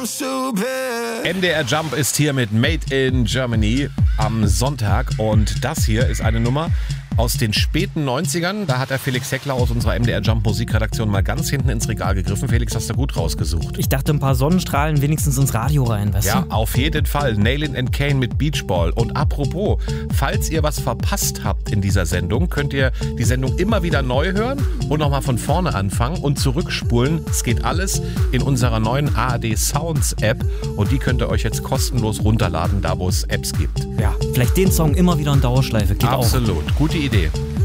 MDR Jump ist hier mit Made in Germany am Sonntag und das hier ist eine Nummer aus den späten 90ern. Da hat der Felix Heckler aus unserer MDR Jump Musikredaktion mal ganz hinten ins Regal gegriffen. Felix, hast du gut rausgesucht. Ich dachte, ein paar Sonnenstrahlen wenigstens ins Radio rein, weißt du? Ja, auf jeden Fall. Nailin & Kane mit Beachball. Und apropos, falls ihr was verpasst habt in dieser Sendung, könnt ihr die Sendung immer wieder neu hören und nochmal von vorne anfangen und zurückspulen. Es geht alles in unserer neuen ARD Sounds App und die könnt ihr euch jetzt kostenlos runterladen, da wo es Apps gibt. Ja, vielleicht den Song immer wieder in Dauerschleife. Geht Absolut. auch. Gute Idee.